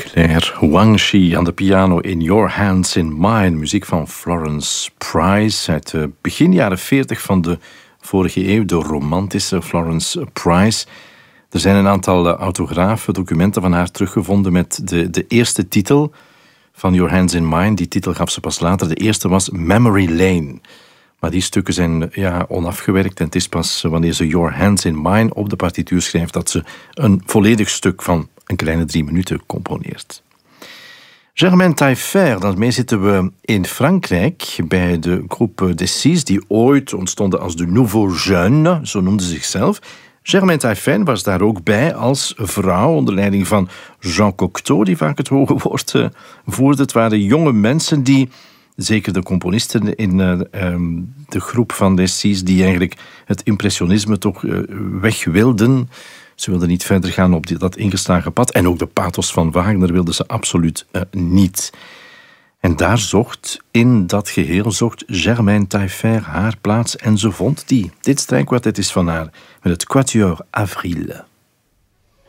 Claire Huangshi aan de piano in Your Hands in Mine. Muziek van Florence Price uit begin jaren 40 van de vorige eeuw. De romantische Florence Price. Er zijn een aantal autografen, documenten van haar teruggevonden met de eerste titel van Your Hands in Mine. Die titel gaf ze pas later. De eerste was Memory Lane. Maar die stukken zijn onafgewerkt en het is pas wanneer ze Your Hands in Mine op de partituur schrijft dat ze een volledig stuk van een kleine 3 minuten componeert. Germaine Taillefer, daarmee zitten we in Frankrijk bij de groep des Six, die ooit ontstonden als de Nouveau Jeune, zo noemden ze zichzelf. Germaine Taillefer was daar ook bij als vrouw onder leiding van Jean Cocteau, die vaak het hoge woord voerde. Het waren jonge mensen die, zeker de componisten in de groep van des Six, die eigenlijk het impressionisme toch weg wilden. Ze wilden niet verder gaan op dat ingeslagen pad. En ook de pathos van Wagner wilden ze absoluut niet. En daar in dat geheel zocht Germaine Taillefer haar plaats en ze vond die. Dit strijkkwartet is van haar met het Quatuor Avril.